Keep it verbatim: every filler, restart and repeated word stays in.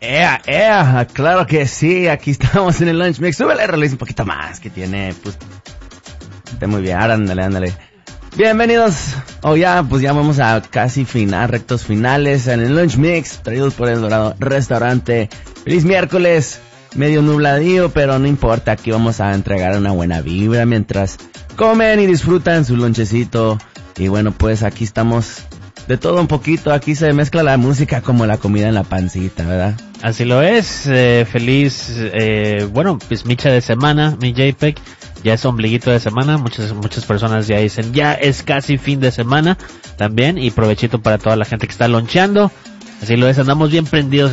ea, ea, claro que sí, aquí estamos en el Lunch Mix. Súbele el release un poquito más, que tiene, pues, está muy bien, ándale, ándale. Bienvenidos, o oh, ya, pues ya vamos a casi final, rectos finales en el Lunch Mix, traídos por El Dorado Restaurante. Feliz miércoles, medio nubladío, pero no importa, aquí vamos a entregar una buena vibra mientras comen y disfrutan su lonchecito. Y bueno, pues aquí estamos de todo un poquito, aquí se mezcla la música como la comida en la pancita, ¿verdad? Así lo es, eh, feliz, eh, bueno, pues micha de semana, mi J P E G, ya es ombliguito de semana, muchas muchas personas ya dicen, ya es casi fin de semana también, y provechito para toda la gente que está loncheando, así lo es, andamos bien prendidos